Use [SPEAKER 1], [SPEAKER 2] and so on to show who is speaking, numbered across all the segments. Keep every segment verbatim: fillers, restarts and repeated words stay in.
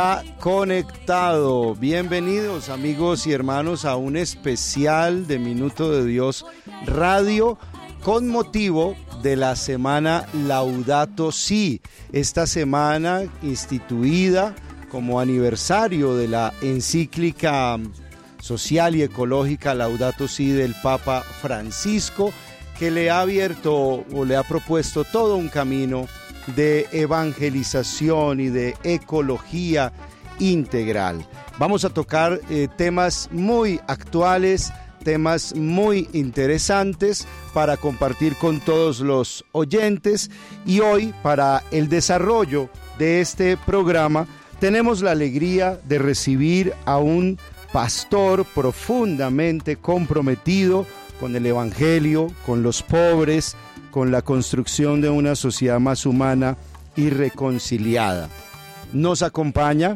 [SPEAKER 1] Conectado. Bienvenidos amigos y hermanos a un especial de Minuto de Dios Radio con motivo de la semana Laudato Si, esta semana instituida como aniversario de la encíclica social y ecológica Laudato Si del Papa Francisco, que le ha abierto o le ha propuesto todo un camino de evangelización y de ecología integral. Vamos a tocar eh, temas muy actuales, temas muy interesantes para compartir con todos los oyentes, y hoy, para el desarrollo de este programa, tenemos la alegría de recibir a un pastor profundamente comprometido con el evangelio, con los pobres, con la construcción de una sociedad más humana y reconciliada. Nos acompaña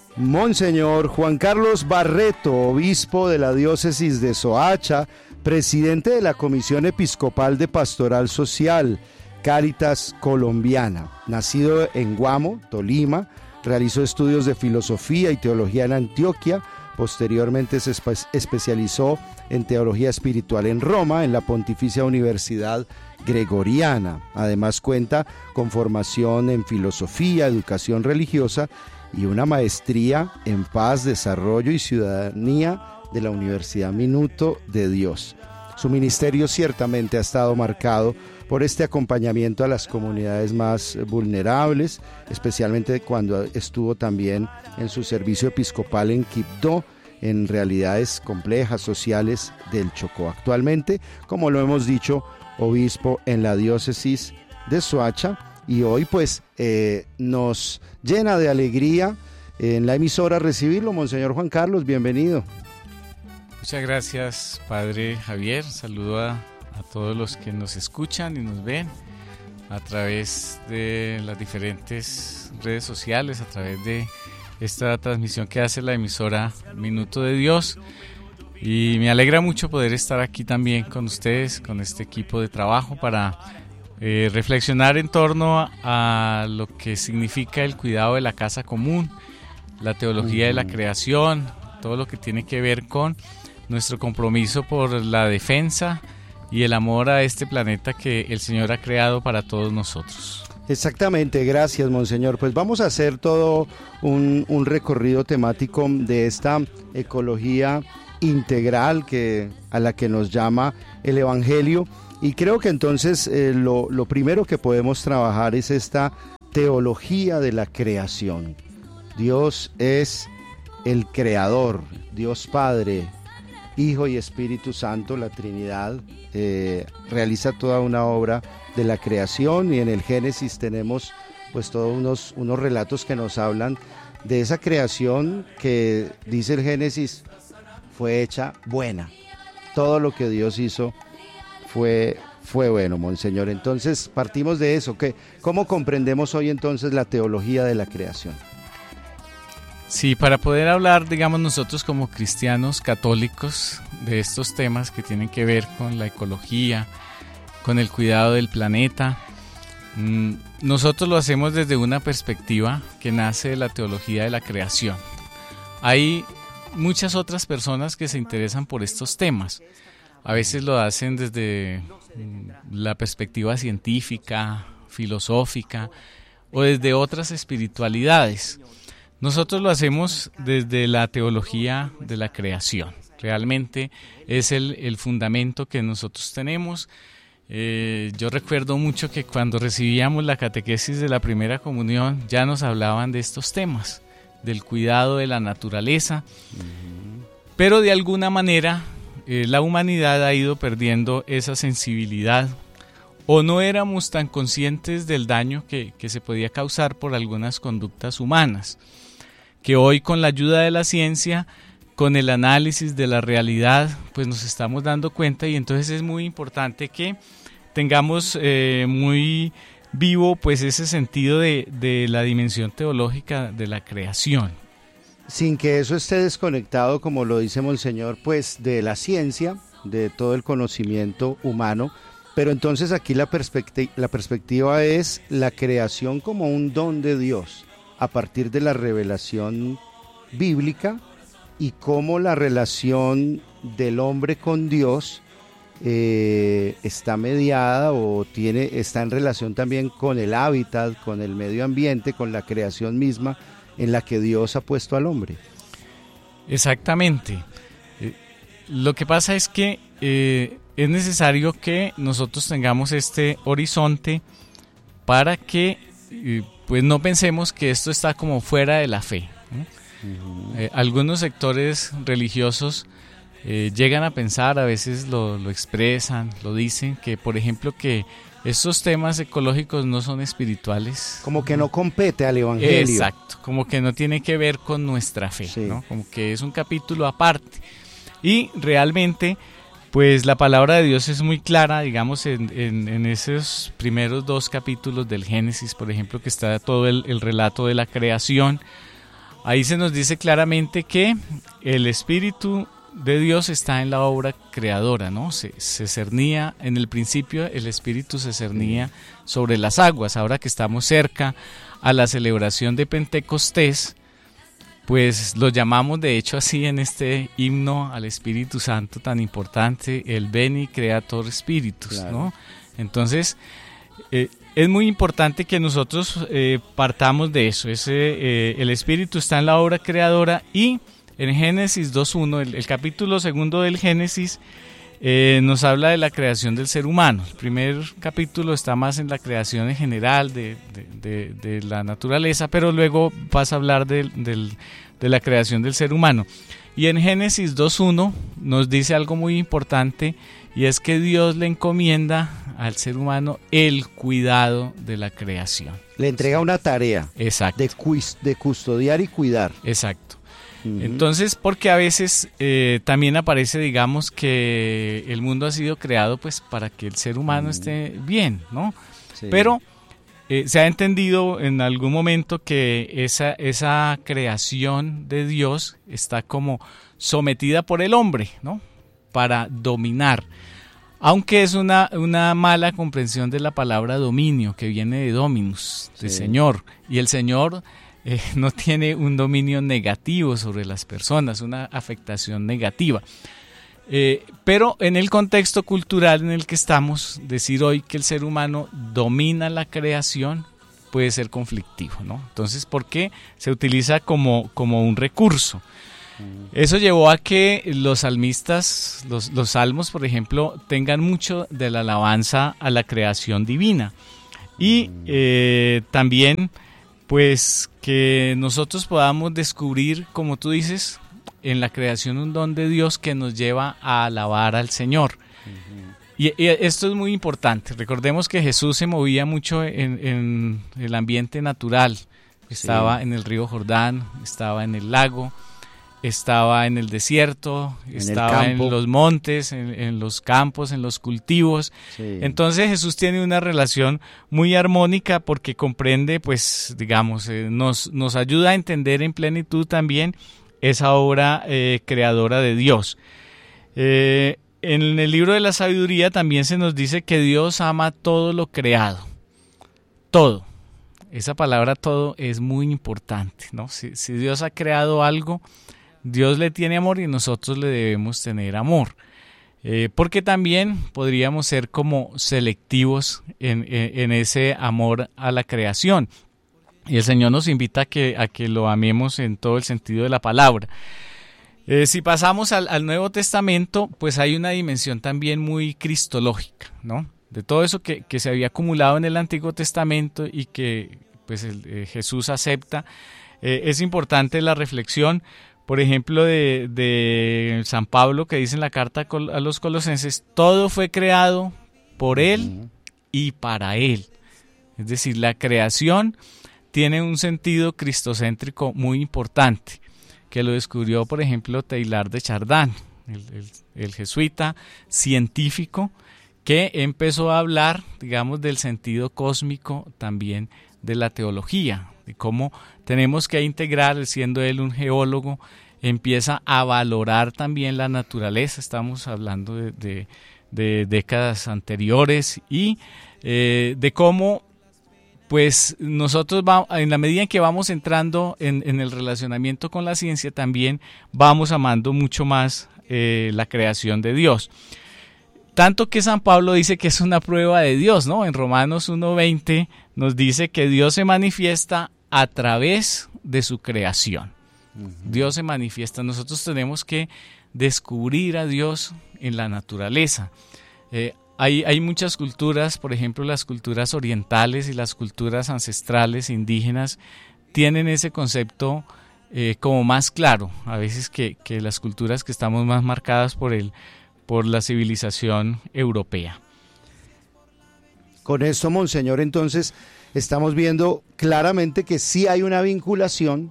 [SPEAKER 1] Monseñor Juan Carlos Barreto, obispo de la diócesis de Soacha, presidente de la Comisión Episcopal de Pastoral Social, Cáritas Colombiana. Nacido en Guamo, Tolima, realizó estudios de filosofía y teología en Antioquia. Posteriormente se espe- especializó en teología espiritual en Roma, en la Pontificia Universidad Gregoriana. Además cuenta con formación en filosofía, educación religiosa y una maestría en paz, desarrollo y ciudadanía de la Universidad Minuto de Dios. Su ministerio ciertamente ha estado marcado por este acompañamiento a las comunidades más vulnerables, especialmente cuando estuvo también en su servicio episcopal en Quibdó, en realidades complejas sociales del Chocó. Actualmente, como lo hemos dicho, obispo en la diócesis de Soacha, y hoy pues eh, nos llena de alegría en la emisora recibirlo. Monseñor Juan Carlos, bienvenido.
[SPEAKER 2] Muchas gracias, Padre Javier. Saludo a, a todos los que nos escuchan y nos ven a través de las diferentes redes sociales, a través de esta transmisión que hace la emisora Minuto de Dios. Y me alegra mucho poder estar aquí también con ustedes, con este equipo de trabajo, para eh, reflexionar en torno a, a lo que significa el cuidado de la casa común, la teología de la creación, todo lo que tiene que ver con nuestro compromiso por la defensa y el amor a este planeta que el Señor ha creado para todos nosotros.
[SPEAKER 1] Exactamente, gracias, Monseñor. Pues vamos a hacer todo un, un recorrido temático de esta ecología integral que, a la que nos llama el Evangelio, y creo que entonces eh, lo, lo primero que podemos trabajar es esta teología de la creación. Dios es el creador, Dios Padre, Hijo y Espíritu Santo, la Trinidad, eh, realiza toda una obra de la creación, y en el Génesis tenemos pues todos unos, unos relatos que nos hablan de esa creación que, dice el Génesis, fue hecha buena. Todo lo que Dios hizo fue, fue bueno, Monseñor. Entonces partimos de eso. ¿Qué, ¿Cómo comprendemos hoy entonces la teología de la creación?
[SPEAKER 2] Sí, para poder hablar, digamos, nosotros como cristianos católicos de estos temas que tienen que ver con la ecología, con el cuidado del planeta, mmm, nosotros lo hacemos desde una perspectiva que nace de la teología de la creación. Hay muchas otras personas que se interesan por estos temas. A veces lo hacen desde la perspectiva científica, filosófica o desde otras espiritualidades. Nosotros lo hacemos desde la teología de la creación. Realmente es el, el fundamento que nosotros tenemos. Eh, yo recuerdo mucho que cuando recibíamos la catequesis de la primera comunión ya nos hablaban de estos temas, del cuidado de la naturaleza, uh-huh. Pero de alguna manera eh, la humanidad ha ido perdiendo esa sensibilidad, o no éramos tan conscientes del daño que, que se podía causar por algunas conductas humanas, que hoy, con la ayuda de la ciencia, con el análisis de la realidad, pues nos estamos dando cuenta, y entonces es muy importante que tengamos eh, muy vivo pues ese sentido de, de la dimensión teológica de la creación.
[SPEAKER 1] Sin que eso esté desconectado, como lo dice Monseñor, pues de la ciencia, de todo el conocimiento humano, pero entonces aquí la, perspecti- la perspectiva es la creación como un don de Dios, a partir de la revelación bíblica y cómo la relación del hombre con Dios eh, está mediada o tiene, está en relación también con el hábitat, con el medio ambiente, con la creación misma en la que Dios ha puesto al hombre.
[SPEAKER 2] Exactamente. Eh, lo que pasa es que eh, es necesario que nosotros tengamos este horizonte para que eh, pues no pensemos que esto está como fuera de la fe, ¿no? Uh-huh. Eh, algunos sectores religiosos eh, llegan a pensar, a veces lo, lo expresan, lo dicen, que por ejemplo que estos temas ecológicos no son espirituales.
[SPEAKER 1] Como que no compete al evangelio.
[SPEAKER 2] Exacto, como que no tiene que ver con nuestra fe, sí. ¿no? Como que es un capítulo aparte. Y realmente, pues la palabra de Dios es muy clara, digamos, en, en, en esos primeros dos capítulos del Génesis, por ejemplo, que está todo el, el relato de la creación. Ahí se nos dice claramente que el Espíritu de Dios está en la obra creadora, ¿no? Se, se cernía, en el principio el Espíritu se cernía sobre las aguas. Ahora que estamos cerca a la celebración de Pentecostés, pues lo llamamos de hecho así en este himno al Espíritu Santo tan importante, el Veni Creator Spiritus, claro. ¿no? Entonces, eh, es muy importante que nosotros eh, partamos de eso. Ese, eh, el Espíritu está en la obra creadora y en Génesis dos uno, el, el capítulo segundo del Génesis, eh, nos habla de la creación del ser humano. El primer capítulo está más en la creación en general de, de, de, de la naturaleza, pero luego pasa a hablar de, de, de la creación del ser humano. Y en Génesis dos uno nos dice algo muy importante, y es que Dios le encomienda al ser humano el cuidado de la creación.
[SPEAKER 1] Le entrega una tarea.
[SPEAKER 2] Exacto.
[SPEAKER 1] De, cuis, de custodiar y cuidar.
[SPEAKER 2] Exacto. Uh-huh. Entonces, porque a veces eh, también aparece, digamos, que el mundo ha sido creado pues para que el ser humano uh-huh. esté bien, ¿no? Sí. Pero eh, se ha entendido en algún momento que esa, esa creación de Dios está como sometida por el hombre, ¿no? Para dominar. Aunque es una, una mala comprensión de la palabra dominio, que viene de dominus, de sí. Señor. Y el Señor eh, no tiene un dominio negativo sobre las personas, una afectación negativa. Eh, pero en el contexto cultural en el que estamos, decir hoy que el ser humano domina la creación puede ser conflictivo, ¿no? Entonces, ¿por qué se utiliza como, como un recurso? Eso llevó a que los salmistas, los, los salmos, por ejemplo, tengan mucho de la alabanza a la creación divina. Y eh, también, pues, que nosotros podamos descubrir, como tú dices, en la creación un don de Dios que nos lleva a alabar al Señor. Uh-huh. Y, y esto es muy importante. Recordemos que Jesús se movía mucho en, en el ambiente natural. Estaba sí. en el río Jordán, estaba en el lago, estaba en el desierto, en estaba en los montes, en, en los campos, en los cultivos. Sí. Entonces Jesús tiene una relación muy armónica porque comprende, pues, digamos, eh, nos, nos ayuda a entender en plenitud también esa obra eh, creadora de Dios. Eh, en el libro de la sabiduría también se nos dice que Dios ama todo lo creado. Todo. Esa palabra todo es muy importante, ¿no? Si, si Dios ha creado algo, Dios le tiene amor y nosotros le debemos tener amor, eh, porque también podríamos ser como selectivos en, en, en ese amor a la creación. Y el Señor nos invita a que, a que lo amemos en todo el sentido de la palabra. Eh, si pasamos al, al Nuevo Testamento, pues hay una dimensión también muy cristológica, ¿no? De todo eso que, que se había acumulado en el Antiguo Testamento y que pues el, eh, Jesús acepta, eh, es importante la reflexión. Por ejemplo, de, de San Pablo, que dice en la carta a los Colosenses, todo fue creado por Él y para Él. Es decir, la creación tiene un sentido cristocéntrico muy importante, que lo descubrió, por ejemplo, Teilhard de Chardin, el, el, el jesuita científico, que empezó a hablar, digamos, del sentido cósmico también de la teología, de cómo tenemos que integrar, siendo él un geólogo, empieza a valorar también la naturaleza. Estamos hablando de, de, de décadas anteriores y eh, de cómo pues nosotros vamos, en la medida en que vamos entrando en, en el relacionamiento con la ciencia, también vamos amando mucho más eh, la creación de Dios. Tanto que San Pablo dice que es una prueba de Dios, ¿no? En Romanos uno veinte nos dice que Dios se manifiesta a través de su creación. Uh-huh. Dios se manifiesta. Nosotros tenemos que descubrir a Dios en la naturaleza. Eh, Hay, hay muchas culturas, por ejemplo las culturas orientales y las culturas ancestrales indígenas tienen ese concepto eh, como más claro, a veces que, que las culturas que estamos más marcadas por, el, por la civilización europea.
[SPEAKER 1] Con esto, Monseñor, entonces estamos viendo claramente que sí hay una vinculación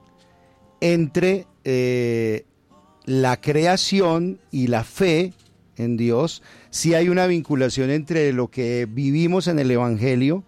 [SPEAKER 1] entre eh, la creación y la fe en Dios. Sí hay una vinculación entre lo que vivimos en el Evangelio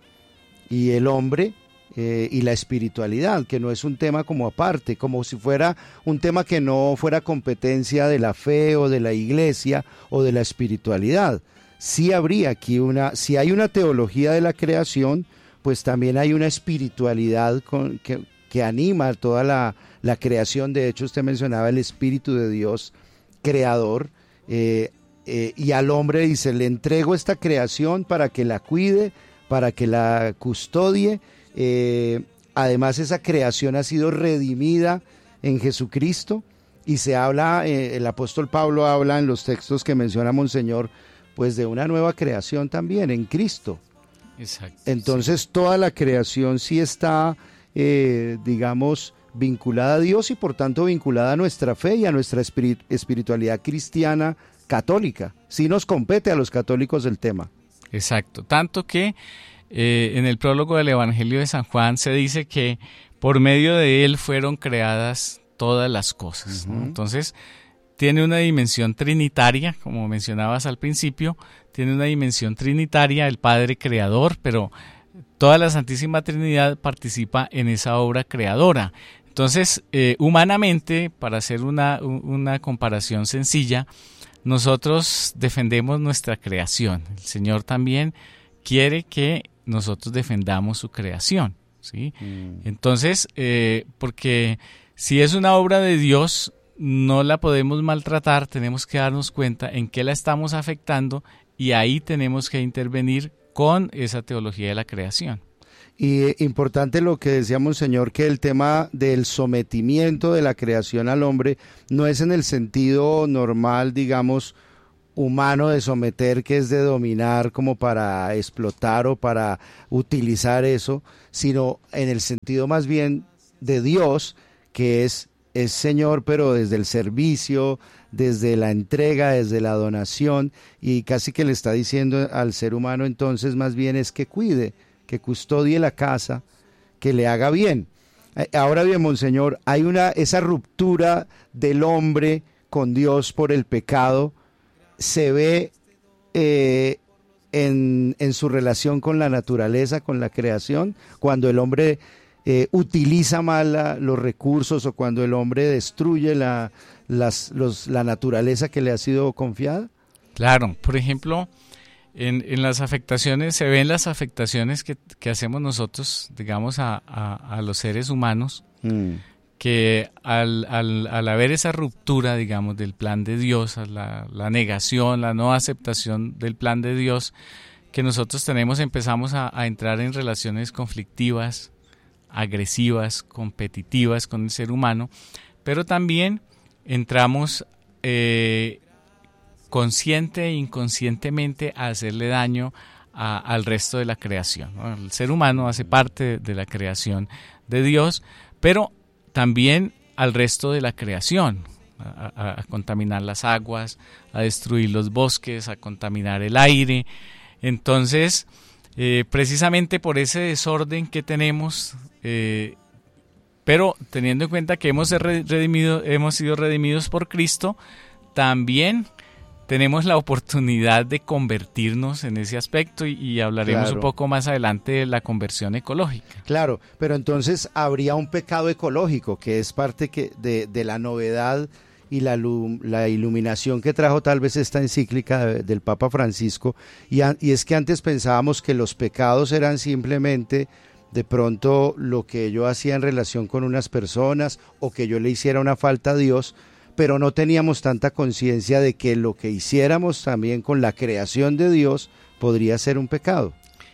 [SPEAKER 1] y el hombre eh, y la espiritualidad, que no es un tema como aparte, como si fuera un tema que no fuera competencia de la fe o de la iglesia o de la espiritualidad. Sí habría aquí una, si hay una teología de la creación, pues también hay una espiritualidad con, que, que anima toda la, la creación. De hecho, usted mencionaba el Espíritu de Dios creador, eh, Eh, y al hombre dice, le entrego esta creación para que la cuide, para que la custodie. Eh, además, esa creación ha sido redimida en Jesucristo y se habla, eh, el apóstol Pablo habla en los textos que menciona Monseñor, pues de una nueva creación también en Cristo.
[SPEAKER 2] Exacto.
[SPEAKER 1] Entonces
[SPEAKER 2] sí.
[SPEAKER 1] Toda la creación sí está, eh, digamos, vinculada a Dios y por tanto vinculada a nuestra fe y a nuestra espirit- espiritualidad cristiana católica. Sí nos compete a los católicos el tema.
[SPEAKER 2] Exacto, tanto que eh, en el prólogo del Evangelio de San Juan se dice que por medio de él fueron creadas todas las cosas, ¿no? Uh-huh. Entonces tiene una dimensión trinitaria, como mencionabas al principio, tiene una dimensión trinitaria, el Padre creador, pero toda la Santísima Trinidad participa en esa obra creadora. Entonces, eh, humanamente, para hacer una, una comparación sencilla, nosotros defendemos nuestra creación. El Señor también quiere que nosotros defendamos su creación, ¿sí? Mm. Entonces, eh, porque si es una obra de Dios, no la podemos maltratar, tenemos que darnos cuenta en qué la estamos afectando y ahí tenemos que intervenir con esa teología de la creación.
[SPEAKER 1] Y importante lo que decía Monseñor, que el tema del sometimiento de la creación al hombre no es en el sentido normal, digamos, humano de someter, que es de dominar como para explotar o para utilizar eso, sino en el sentido más bien de Dios, que es, es Señor, pero desde el servicio, desde la entrega, desde la donación, y casi que le está diciendo al ser humano entonces más bien es que cuide, que custodie la casa, que le haga bien. Ahora bien, Monseñor, hay una esa ruptura del hombre con Dios por el pecado, se ve eh, en, en su relación con la naturaleza, con la creación, cuando el hombre eh, utiliza mal la, los recursos o cuando el hombre destruye la, las, los, la naturaleza que le ha sido confiada.
[SPEAKER 2] Claro, por ejemplo, En, en las afectaciones, se ven las afectaciones que, que hacemos nosotros, digamos, a, a, a los seres humanos, mm. que al, al, al haber esa ruptura, digamos, del plan de Dios, la, la negación, la no aceptación del plan de Dios que nosotros tenemos, empezamos a, a entrar en relaciones conflictivas, agresivas, competitivas con el ser humano, pero también entramos eh, consciente e inconscientemente a hacerle daño a, al resto de la creación, ¿no? El ser humano hace parte de la creación de Dios, pero también al resto de la creación, a, a, a contaminar las aguas, a destruir los bosques, a contaminar el aire. Entonces, eh, precisamente por ese desorden que tenemos, eh, pero teniendo en cuenta que hemos, redimido, hemos sido redimidos por Cristo, también tenemos la oportunidad de convertirnos en ese aspecto y, y hablaremos claro. un poco más adelante de la conversión ecológica.
[SPEAKER 1] Claro, pero entonces habría un pecado ecológico que es parte que de, de la novedad y la, la iluminación que trajo tal vez esta encíclica de, del Papa Francisco, y, a, y es que antes pensábamos que los pecados eran simplemente, de pronto lo que yo hacía en relación con unas personas o que yo le hiciera una falta a Dios, pero no teníamos tanta conciencia de que lo que hiciéramos también con la creación de Dios podría ser un pecado.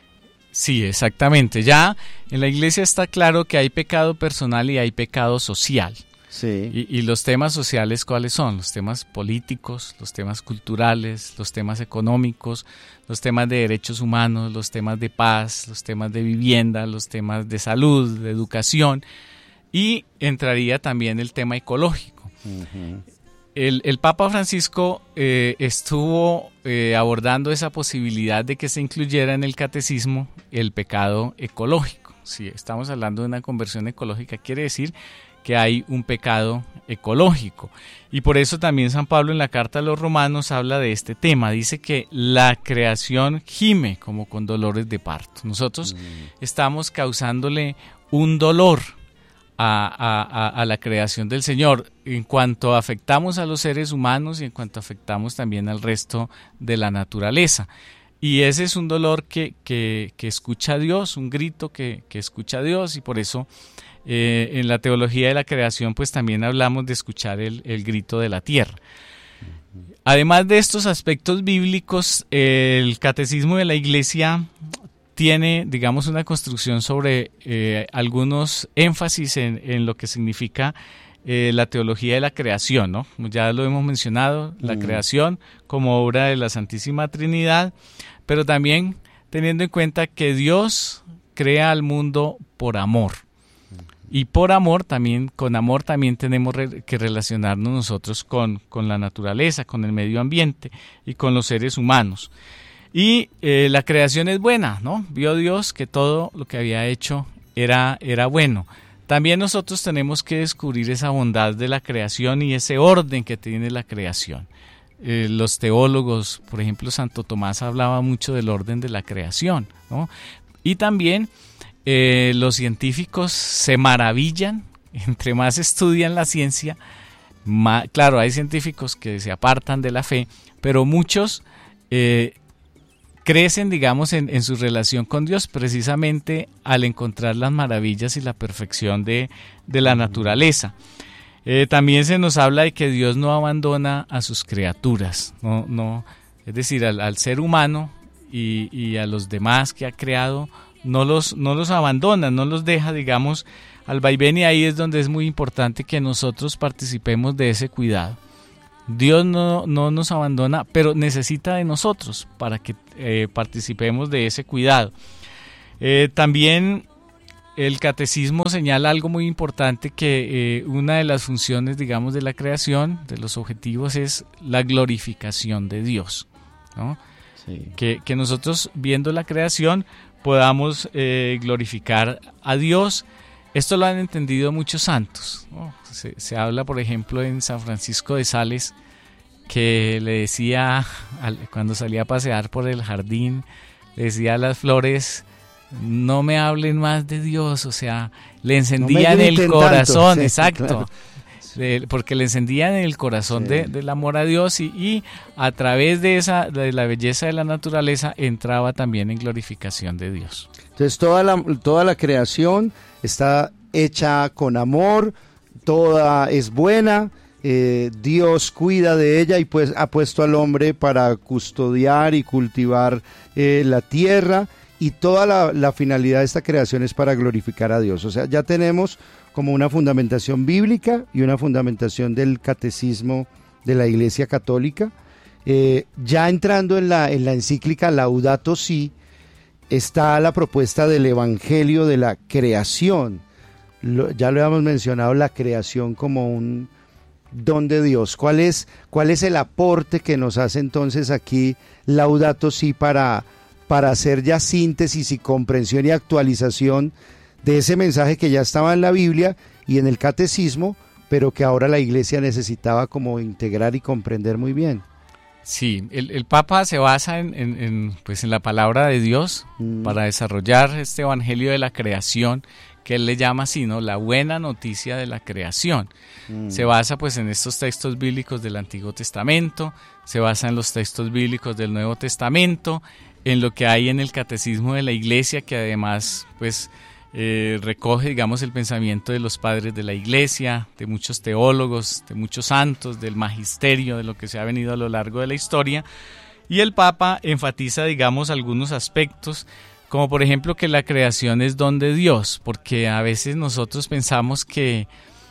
[SPEAKER 2] Sí, exactamente. Ya en la iglesia está claro que hay pecado personal y hay pecado social.
[SPEAKER 1] Sí.
[SPEAKER 2] Y, y los temas sociales, ¿cuáles son? Los temas políticos, los temas culturales, los temas económicos, los temas de derechos humanos, los temas de paz, los temas de vivienda, los temas de salud, de educación, y entraría también el tema ecológico. Uh-huh. El, el Papa Francisco eh, estuvo eh, abordando esa posibilidad de que se incluyera en el catecismo el pecado ecológico. Si estamos hablando de una conversión ecológica, quiere decir que hay un pecado ecológico. Y por eso también San Pablo en la carta a los Romanos habla de este tema. Dice que la creación gime como con dolores de parto. Nosotros mm. estamos causándole un dolor A, a, a la creación del Señor, en cuanto afectamos a los seres humanos y en cuanto afectamos también al resto de la naturaleza. Y ese es un dolor que, que, que escucha Dios, un grito que, que escucha Dios, y por eso eh, en la teología de la creación pues también hablamos de escuchar el, el grito de la tierra. Además de estos aspectos bíblicos, el catecismo de la Iglesia tiene, digamos, una construcción sobre eh, algunos énfasis en, en lo que significa eh, la teología de la creación, ¿no? Ya lo hemos mencionado, la mm. creación como obra de la Santísima Trinidad, pero también teniendo en cuenta que Dios crea al mundo por amor. Y por amor también, con amor también tenemos re- que relacionarnos nosotros con, con la naturaleza, con el medio ambiente y con los seres humanos. Y eh, la creación es buena, ¿no? Vio Dios que todo lo que había hecho era, era bueno. También nosotros tenemos que descubrir esa bondad de la creación y ese orden que tiene la creación. Eh, los teólogos, por ejemplo, Santo Tomás hablaba mucho del orden de la creación, ¿no? Y también eh, los científicos se maravillan, entre más estudian la ciencia, más, claro, hay científicos que se apartan de la fe, pero muchos eh, crecen, digamos, en, en su relación con Dios precisamente al encontrar las maravillas y la perfección de, de la naturaleza. Eh, también se nos habla de que Dios no abandona a sus criaturas, no, no, es decir, al, al ser humano y, y a los demás que ha creado, no los, no los abandona, no los deja, digamos, al vaivén, y ahí es donde es muy importante que nosotros participemos de ese cuidado. Dios no, no nos abandona, pero necesita de nosotros para que eh, participemos de ese cuidado. Eh, también el catecismo señala algo muy importante, que eh, una de las funciones, digamos, de la creación, de los objetivos, es la glorificación de Dios, ¿no? Sí. Que, que nosotros, viendo la creación, podamos eh, glorificar a Dios. Esto lo han entendido muchos santos, ¿no? Se, se habla, por ejemplo, en San Francisco de Sales, que le decía, al, cuando salía a pasear por el jardín, le decía a las flores, no me hablen más de Dios, o sea, le encendían no el corazón, tanto, sí, exacto, claro. de, porque le encendían el corazón sí. de, del amor a Dios, y, y a través de esa, de la belleza de la naturaleza, entraba también en glorificación de Dios.
[SPEAKER 1] Entonces toda la, toda la creación está hecha con amor, toda es buena, eh, Dios cuida de ella y pues ha puesto al hombre para custodiar y cultivar eh, la tierra, y toda la, la finalidad de esta creación es para glorificar a Dios. O sea, ya tenemos como una fundamentación bíblica y una fundamentación del catecismo de la Iglesia Católica. Eh, ya entrando en la, en la encíclica Laudato Si, está la propuesta del Evangelio de la creación. Lo, ya lo habíamos mencionado, la creación como un don de Dios. ¿Cuál es, cuál es el aporte que nos hace entonces aquí Laudato Si para, para hacer ya síntesis y comprensión y actualización de ese mensaje que ya estaba en la Biblia y en el catecismo, pero que ahora la Iglesia necesitaba como integrar y comprender muy bien?
[SPEAKER 2] Sí, el, el Papa se basa en, en, en, pues en la palabra de Dios mm. para desarrollar este evangelio de la creación, que él le llama así, ¿no? La buena noticia de la creación. Mm. Se basa pues en estos textos bíblicos del Antiguo Testamento, se basa en los textos bíblicos del Nuevo Testamento, en lo que hay en el Catecismo de la Iglesia, que además pues eh, recoge, digamos, el pensamiento de los padres de la Iglesia, de muchos teólogos, de muchos santos, del magisterio, de lo que se ha venido a lo largo de la historia. Y el Papa enfatiza, digamos, algunos aspectos, como por ejemplo que la creación es don de Dios, porque a veces nosotros pensamos que,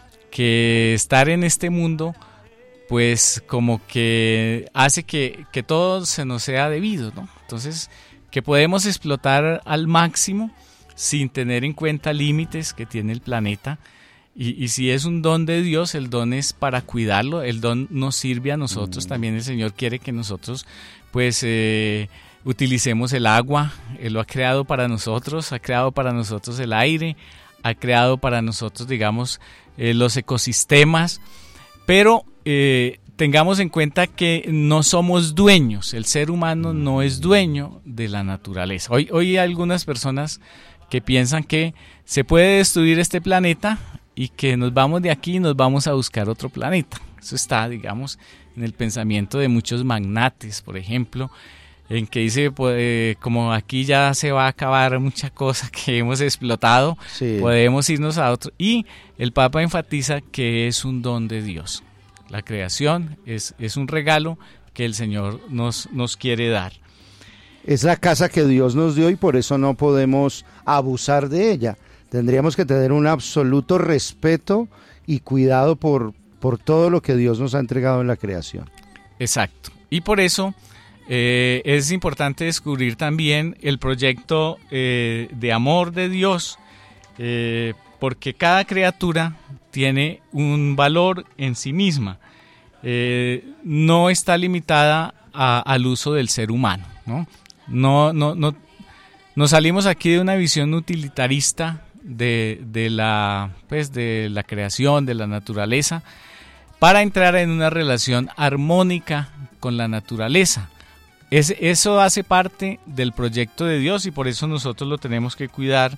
[SPEAKER 2] que estar en este mundo pues como que hace que, que todo se nos sea debido, ¿no? Entonces, que podemos explotar al máximo sin tener en cuenta límites que tiene el planeta. Y, y si es un don de Dios, el don es para cuidarlo, el don nos sirve a nosotros. Mm. También el Señor quiere que nosotros pues eh, utilicemos el agua. Él lo ha creado para nosotros, ha creado para nosotros el aire, ha creado para nosotros, digamos, eh, los ecosistemas. Pero eh, tengamos en cuenta que no somos dueños, el ser humano no es dueño de la naturaleza. Hoy, hoy hay algunas personas que piensan que se puede destruir este planeta y que nos vamos de aquí y nos vamos a buscar otro planeta. Eso está, digamos, en el pensamiento de muchos magnates, por ejemplo, en que dice, pues, como aquí ya se va a acabar mucha cosa que hemos explotado, sí, podemos irnos a otro. Y el Papa enfatiza que es un don de Dios. La creación es, es un regalo que el Señor nos, nos quiere dar.
[SPEAKER 1] Es la casa que Dios nos dio y por eso no podemos abusar de ella. Tendríamos que tener un absoluto respeto y cuidado por, por todo lo que Dios nos ha entregado en la creación.
[SPEAKER 2] Exacto. Y por eso eh, es importante descubrir también el proyecto eh, de amor de Dios, eh, porque cada criatura tiene un valor en sí misma, eh, no está limitada a, al uso del ser humano, ¿no? No, no, no, nos salimos aquí de una visión utilitarista de, de, la, pues de la creación, de la naturaleza, para entrar en una relación armónica con la naturaleza. Es, eso hace parte del proyecto de Dios y por eso nosotros lo tenemos que cuidar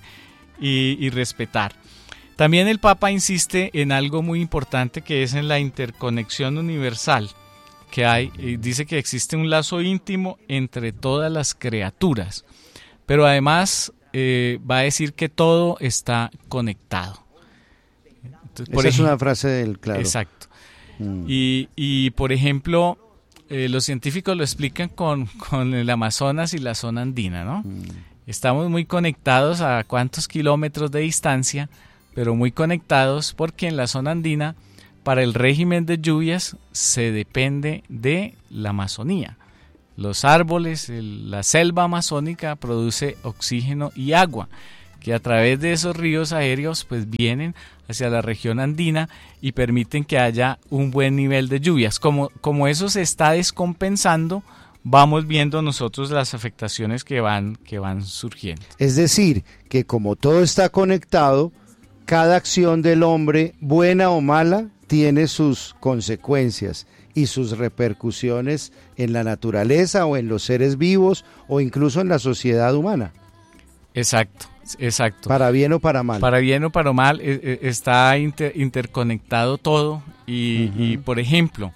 [SPEAKER 2] y, y respetar. También el Papa insiste en algo muy importante que es en la interconexión universal que hay. Y dice que existe un lazo íntimo entre todas las criaturas, pero además eh, va a decir que todo está conectado.
[SPEAKER 1] Entonces, por Esa ejemplo, es una frase del claro.
[SPEAKER 2] Exacto. Mm. Y, y por ejemplo, eh, los científicos lo explican con, con el Amazonas y la zona andina, ¿no? Mm. Estamos muy conectados a cuántos kilómetros de distancia, pero muy conectados porque en la zona andina, para el régimen de lluvias, se depende de la Amazonía. Los árboles, el, la selva amazónica produce oxígeno y agua, que a través de esos ríos aéreos pues vienen hacia la región andina y permiten que haya un buen nivel de lluvias. Como, como eso se está descompensando, vamos viendo nosotros las afectaciones que van, que van surgiendo.
[SPEAKER 1] Es decir, que como todo está conectado, cada acción del hombre, buena o mala, tiene sus consecuencias y sus repercusiones en la naturaleza o en los seres vivos o incluso en la sociedad humana.
[SPEAKER 2] Exacto, exacto.
[SPEAKER 1] Para bien o para mal.
[SPEAKER 2] Para bien o para mal eh, está inter, interconectado todo y, uh-huh. y por ejemplo,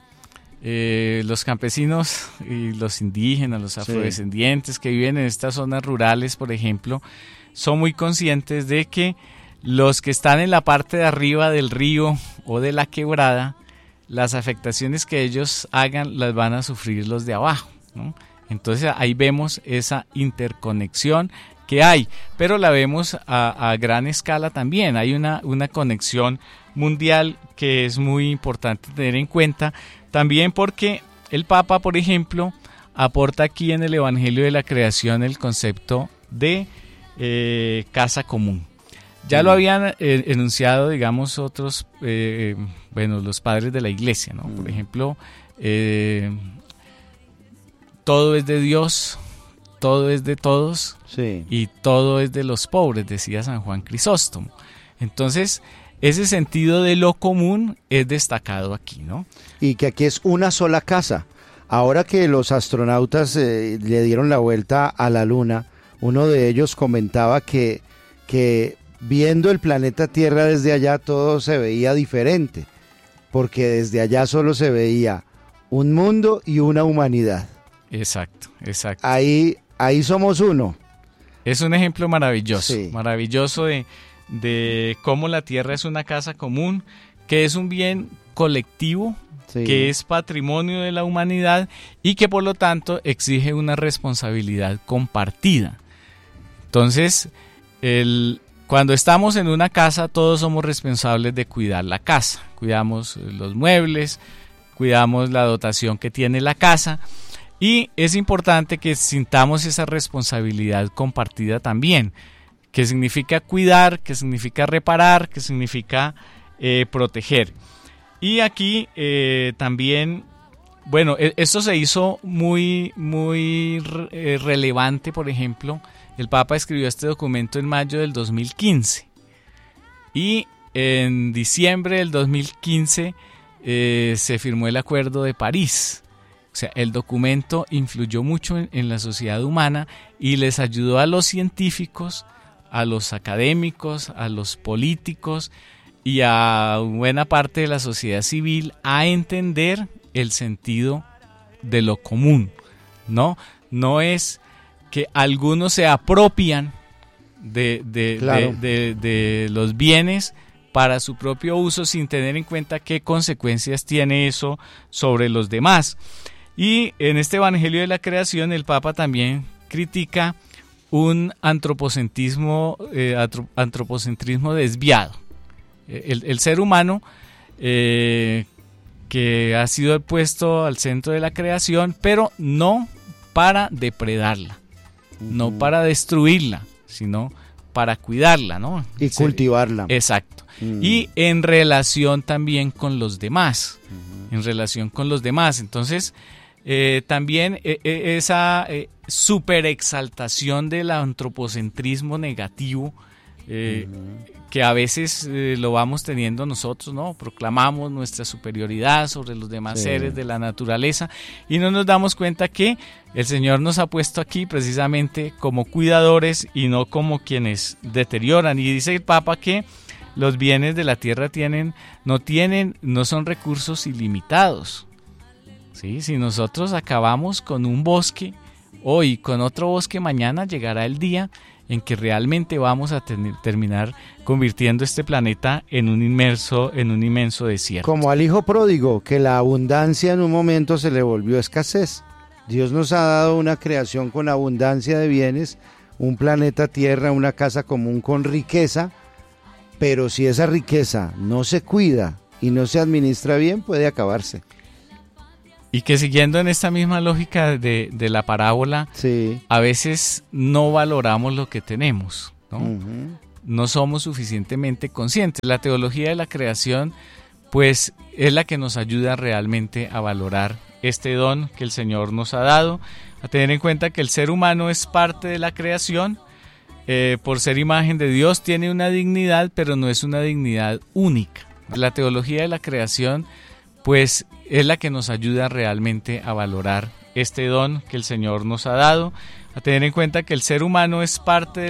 [SPEAKER 2] eh, los campesinos y los indígenas, los afrodescendientes sí. que viven en estas zonas rurales, por ejemplo, son muy conscientes de que los que están en la parte de arriba del río o de la quebrada, las afectaciones que ellos hagan las van a sufrir los de abajo, ¿no? Entonces ahí vemos esa interconexión que hay, pero la vemos a, a gran escala también. Hay una, una conexión mundial que es muy importante tener en cuenta, también porque el Papa, por ejemplo, aporta aquí en el Evangelio de la Creación el concepto de eh, casa común. Ya lo habían eh, enunciado, digamos, otros, eh, bueno, los padres de la Iglesia, ¿no? Por ejemplo, eh, todo es de Dios, todo es de todos sí. y todo es de los pobres, decía San Juan Crisóstomo. Entonces, ese sentido de lo común es destacado aquí, ¿no?
[SPEAKER 1] Y que aquí es una sola casa. Ahora que los astronautas eh, le dieron la vuelta a la Luna, uno de ellos comentaba que, que viendo el planeta Tierra desde allá todo se veía diferente, porque desde allá solo se veía un mundo y una humanidad.
[SPEAKER 2] Exacto, exacto.
[SPEAKER 1] Ahí, ahí somos uno.
[SPEAKER 2] Es un ejemplo maravilloso,
[SPEAKER 1] Sí.
[SPEAKER 2] maravilloso de, de cómo la tierra es una casa común, que es un bien colectivo,
[SPEAKER 1] Sí.
[SPEAKER 2] que es patrimonio de la humanidad y que por lo tanto exige una responsabilidad compartida. Entonces, el, cuando estamos en una casa, todos somos responsables de cuidar la casa. Cuidamos los muebles, cuidamos la dotación que tiene la casa y es importante que sintamos esa responsabilidad compartida también, que significa cuidar, que significa reparar, que significa eh, proteger. Y aquí eh, también, bueno, esto se hizo muy, muy re- relevante, por ejemplo, el Papa escribió este documento en mayo del dos mil quince y en diciembre del dos mil quince eh, se firmó el Acuerdo de París. O sea, el documento influyó mucho en, en la sociedad humana y les ayudó a los científicos, a los académicos, a los políticos y a buena parte de la sociedad civil a entender el sentido de lo común, ¿no? No es que algunos se apropian de, de,
[SPEAKER 1] Claro.
[SPEAKER 2] de, de, de los bienes para su propio uso sin tener en cuenta qué consecuencias tiene eso sobre los demás. Y en este Evangelio de la Creación el Papa también critica un antropocentrismo, eh, antropocentrismo desviado. El, el ser humano eh, que ha sido puesto al centro de la creación, pero no para depredarla, uh-huh. no para destruirla, sino para cuidarla, ¿no?
[SPEAKER 1] Y Se, cultivarla.
[SPEAKER 2] Exacto. Uh-huh. Y en relación también con los demás, uh-huh. en relación con los demás. Entonces, eh, también eh, eh, esa eh, superexaltación del antropocentrismo negativo, eh, uh-huh. que a veces eh, lo vamos teniendo nosotros, ¿no? Proclamamos nuestra superioridad sobre los demás sí. seres de la naturaleza y no nos damos cuenta que el Señor nos ha puesto aquí precisamente como cuidadores y no como quienes deterioran. Y dice el Papa que los bienes de la tierra tienen, no tienen, no son recursos ilimitados. ¿Sí? Si nosotros acabamos con un bosque hoy, con otro bosque mañana, llegará el día en que realmente vamos a ten- terminar convirtiendo este planeta en un inmenso, en un inmenso desierto.
[SPEAKER 1] Como al hijo pródigo, que la abundancia en un momento se le volvió escasez. Dios nos ha dado una creación con abundancia de bienes, un planeta Tierra, una casa común con riqueza, pero si esa riqueza no se cuida y no se administra bien, puede acabarse.
[SPEAKER 2] Y que siguiendo en esta misma lógica de, de la parábola, sí. a veces no valoramos lo que tenemos, ¿no? Uh-huh. No somos suficientemente conscientes. La teología de la creación, pues, es la que nos ayuda realmente a valorar este don que el Señor nos ha dado, a tener en cuenta que el ser humano es parte de la creación, eh, por ser imagen de Dios tiene una dignidad, pero no es una dignidad única. La teología de la creación, pues, es la que nos ayuda realmente a valorar este don que el Señor nos ha dado, a tener en cuenta que el ser humano es parte de